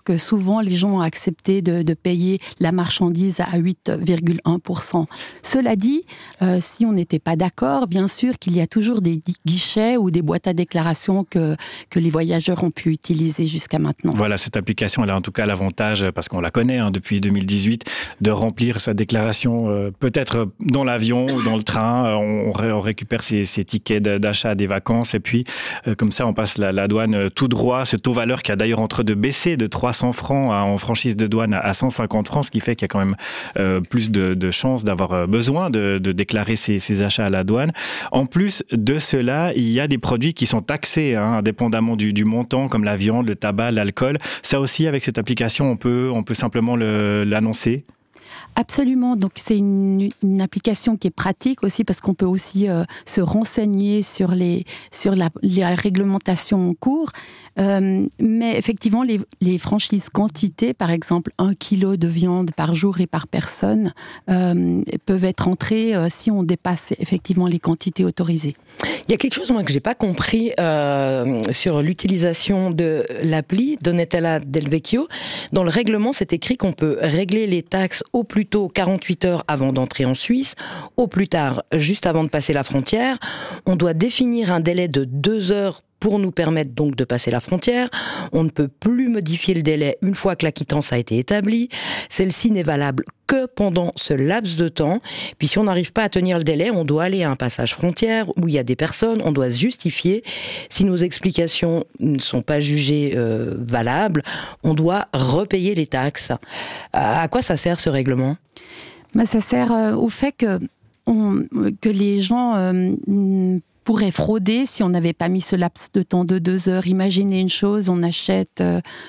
que souvent les gens ont accepté de payer la marchandise à 8,1%. Cela dit, si on n'était pas d'accord, bien sûr qu'il y a toujours des guichets ou des boîtes à déclaration que les voyageurs ont pu utiliser jusqu'à maintenant. Voilà, cette application, elle a en tout cas l'avantage, parce qu'on la connaît depuis 2018, de remplir sa déclaration peut-être dans l'avion ou dans le train. On récupère ses tickets d'achat des vacances et puis comme ça on passe la douane tout droit. Ce taux valeur qui a d'ailleurs entre de baisser de 300 francs en franchise de douane à 150 francs, ce qui fait qu'il y a quand même plus de chances d'avoir besoin de déclarer ses achats à la douane. En plus de cela, il y a des produits qui sont taxés, indépendamment du montant, comme la viande, le tabac, l'alcool. Ça aussi, avec cette application, on peut simplement l'annoncer. Absolument, donc c'est une application qui est pratique aussi parce qu'on peut aussi se renseigner sur la réglementation en cours. Mais effectivement, les franchises quantité, par exemple 1 kilo de viande par jour et par personne, peuvent être entrées si on dépasse effectivement les quantités autorisées. Il y a quelque chose moi, que je n'ai pas compris sur l'utilisation de l'appli Donatella Del Vecchio. Dans le règlement, c'est écrit qu'on peut régler les taxes au plus tôt 48 heures avant d'entrer en Suisse, au plus tard juste avant de passer la frontière. On doit définir un délai de 2 heures pour nous permettre donc de passer la frontière. On ne peut plus modifier le délai une fois que la quittance a été établie. Celle-ci n'est valable que pendant ce laps de temps. Puis si on n'arrive pas à tenir le délai, on doit aller à un passage frontière où il y a des personnes, on doit se justifier. Si nos explications ne sont pas jugées valables, on doit repayer les taxes. À quoi ça sert ce règlement ? Ça sert au fait que les gens pourrait frauder si on n'avait pas mis ce laps de temps de 2 heures. Imaginez une chose, on achète,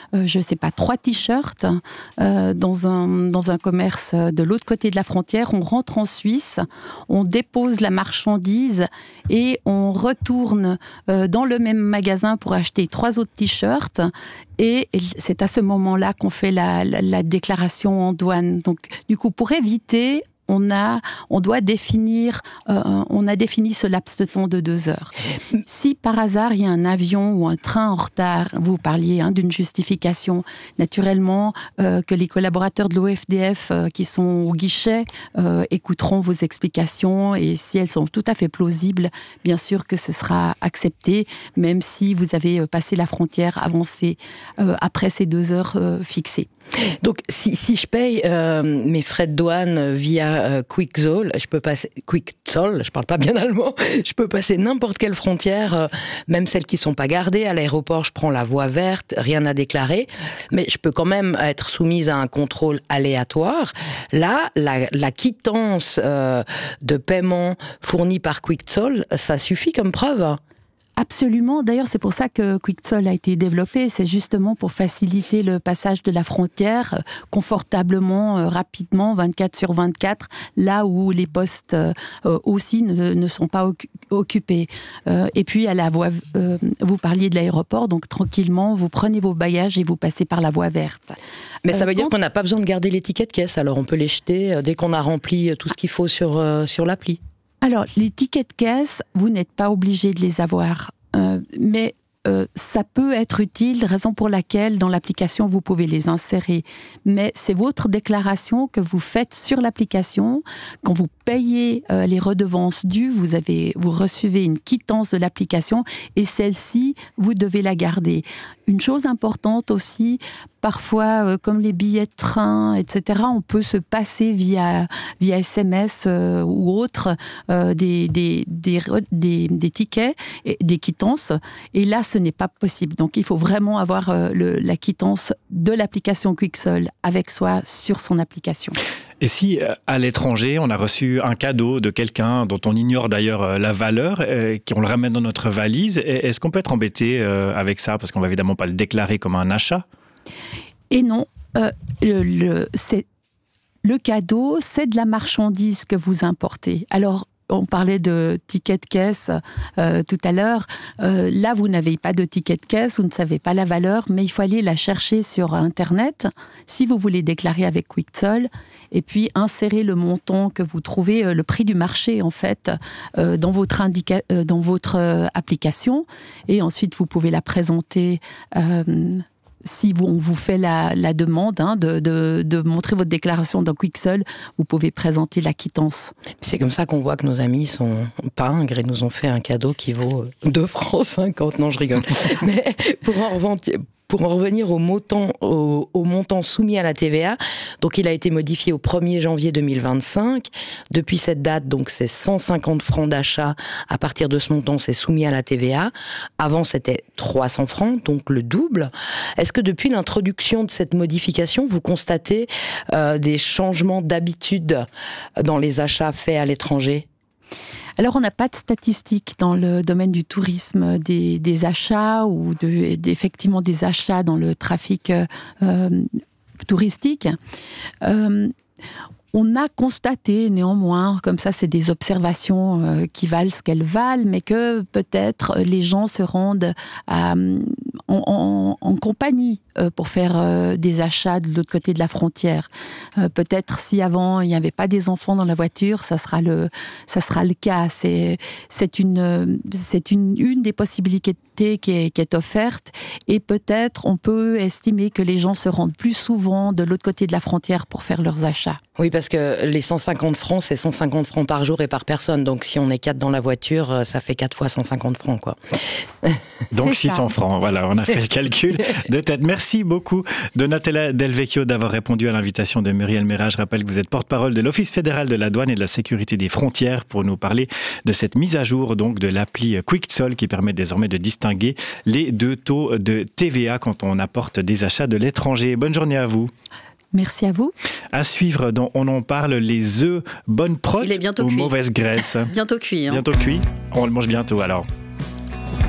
3 t-shirts dans un commerce de l'autre côté de la frontière, on rentre en Suisse, on dépose la marchandise et on retourne dans le même magasin pour acheter 3 autres t-shirts. Et c'est à ce moment-là qu'on fait la déclaration en douane. Donc, du coup, pour éviter... On a défini ce laps de temps de 2 heures. Si par hasard il y a un avion ou un train en retard, vous parliez d'une justification, naturellement que les collaborateurs de l'OFDF qui sont au guichet écouteront vos explications et si elles sont tout à fait plausibles, bien sûr que ce sera accepté, même si vous avez passé la frontière avancée après ces 2 heures fixées. Donc, si je paye mes frais de douane via QuickZoll, je parle pas bien allemand, je peux passer n'importe quelle frontière, même celles qui sont pas gardées. À l'aéroport, je prends la voie verte, rien à déclarer, mais je peux quand même être soumise à un contrôle aléatoire. Là, la quittance de paiement fournie par QuickZoll, ça suffit comme preuve. Absolument. D'ailleurs, c'est pour ça que QuickZoll a été développé. C'est justement pour faciliter le passage de la frontière confortablement, rapidement, 24/24, là où les postes aussi ne sont pas occupés. Et puis, à la voie, vous parliez de l'aéroport, donc tranquillement, vous prenez vos bagages et vous passez par la voie verte. Mais ça veut dire qu'on n'a pas besoin de garder les tickets de caisse, alors on peut les jeter dès qu'on a rempli tout ce qu'il faut sur l'appli. Alors, les tickets de caisse, vous n'êtes pas obligé de les avoir, mais ça peut être utile, raison pour laquelle dans l'application vous pouvez les insérer. Mais c'est votre déclaration que vous faites sur l'application. Quand vous payez les redevances dues, vous recevez une quittance de l'application et celle-ci, vous devez la garder. Une chose importante aussi, parfois, comme les billets de train, etc., on peut se passer via SMS ou autre des tickets, et des quittances. Et là, ce n'est pas possible. Donc, il faut vraiment avoir la quittance de l'application QuickZoll avec soi sur son application. Et si, à l'étranger, on a reçu un cadeau de quelqu'un dont on ignore d'ailleurs la valeur, qu'on le ramène dans notre valise, est-ce qu'on peut être embêté avec ça? Parce qu'on va évidemment pas le déclarer comme un achat. Et non, le cadeau, c'est de la marchandise que vous importez. Alors, on parlait de ticket de caisse tout à l'heure. Là, vous n'avez pas de ticket de caisse, vous ne savez pas la valeur, mais il faut aller la chercher sur Internet si vous voulez déclarer avec QuickZoll et puis insérer le montant que vous trouvez, le prix du marché en fait, dans votre application. Et ensuite, vous pouvez la présenter si on vous fait la demande de montrer votre déclaration dans Quixel, vous pouvez présenter la quittance. C'est comme ça qu'on voit que nos amis sont pingres et nous ont fait un cadeau qui vaut 2,50 francs. Non, je rigole. Mais pour en revenir au montant soumis à la TVA, donc il a été modifié au 1er janvier 2025. Depuis cette date, donc c'est 150 francs d'achat. À partir de ce montant, c'est soumis à la TVA. Avant, c'était 300 francs, donc le double. Est-ce que depuis l'introduction de cette modification, vous constatez des changements d'habitude dans les achats faits à l'étranger ? Alors, on n'a pas de statistiques dans le domaine du tourisme des achats ou effectivement des achats dans le trafic touristique. On a constaté néanmoins, comme ça c'est des observations qui valent ce qu'elles valent, mais que peut-être les gens se rendent en compagnie pour faire des achats de l'autre côté de la frontière. Peut-être si avant il n'y avait pas des enfants dans la voiture, ça sera le cas. C'est une des possibilités qui est offerte, et peut-être on peut estimer que les gens se rendent plus souvent de l'autre côté de la frontière pour faire leurs achats. Oui, parce que les 150 francs, c'est 150 francs par jour et par personne. Donc si on est 4 dans la voiture, ça fait 4 fois 150 francs, quoi. Donc 600 francs, voilà, on a fait le calcul de tête. Merci beaucoup, Donatella Del Vecchio, d'avoir répondu à l'invitation de Muriel Mérat. Je rappelle que vous êtes porte-parole de l'Office fédéral de la douane et de la sécurité des frontières pour nous parler de cette mise à jour donc de l'appli Quixel qui permet désormais de distinguer les deux taux de TVA quand on apporte des achats de l'étranger. Bonne journée à vous. Merci à vous. À suivre, On en parle, les œufs bonne prote ou mauvaise graisse. Bientôt cuit. Bientôt cuit. On le mange bientôt alors.